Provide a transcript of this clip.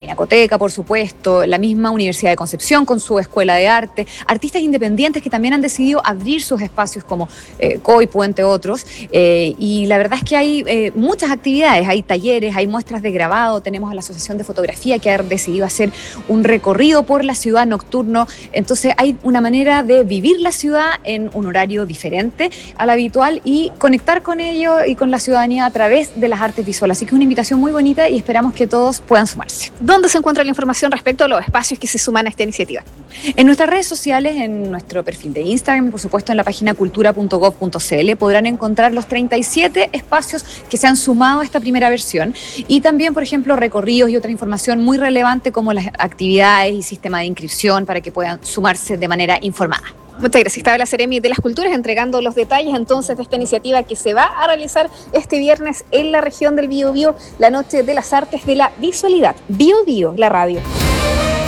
Pinacoteca, por supuesto, la misma Universidad de Concepción con su Escuela de Arte, artistas independientes que también han decidido abrir sus espacios como Coipu, entre otros, y la verdad es que hay muchas actividades, hay talleres, hay muestras de grabado, tenemos a la Asociación de Fotografía que ha decidido hacer un recorrido por la ciudad nocturno, entonces hay una manera de vivir la ciudad en un horario diferente al habitual y conectar con ello y con la ciudadanía a través de las artes visuales, así que es una invitación muy bonita y esperamos que todos puedan sumarse. ¿Dónde se encuentra la información respecto a los espacios que se suman a esta iniciativa? En nuestras redes sociales, en nuestro perfil de Instagram y por supuesto en la página cultura.gov.cl podrán encontrar los 37 espacios que se han sumado a esta primera versión y también, por ejemplo, recorridos y otra información muy relevante como las actividades y sistema de inscripción para que puedan sumarse de manera informada. Muchas gracias. Estaba la Seremi de las Culturas entregando los detalles entonces de esta iniciativa que se va a realizar este viernes en la región del Biobío, la Noche de las Artes de la Visualidad. Biobío, la radio.